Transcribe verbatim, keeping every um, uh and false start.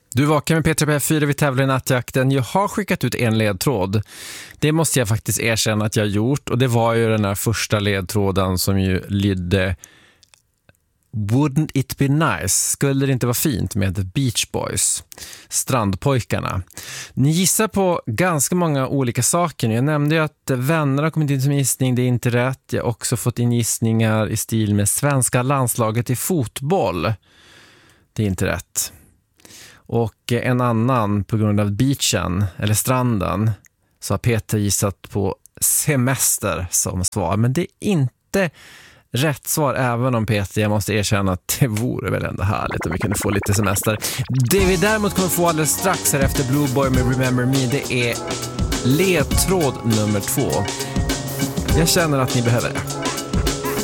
Du vakar med P tre P F fyra, vi tävlar i nattjakten. Jag har skickat ut en ledtråd. Det måste jag faktiskt erkänna att jag har gjort. Och det var ju den här första ledtråden som ju lydde: Wouldn't it be nice? Skulle det inte vara fint med The Beach Boys? Strandpojkarna. Ni gissar på ganska många olika saker. Jag nämnde ju att vänner har kommit in som gissning. Det är inte rätt. Jag har också fått in gissningar i stil med svenska landslaget i fotboll. Det är inte rätt. Och en annan på grund av beachen eller stranden, så har Peter gissat på semester som svar. Men det är inte rätt svar, även om Peter, jag måste erkänna att det vore väl ändå härligt om vi kunde få lite semester. Det vi däremot kommer få alldeles strax här efter Blue Boy med Remember Me, det är ledtråd nummer två. Jag känner att ni behöver det.